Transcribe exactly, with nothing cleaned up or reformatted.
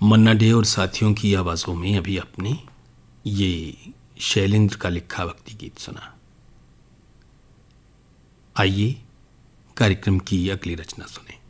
मन्ना day और साथियों की आवाज़ों में अभी अपने ये शैलेंद्र का लिखा भक्ति गीत सुना। आइए कार्यक्रम की अगली रचना सुने।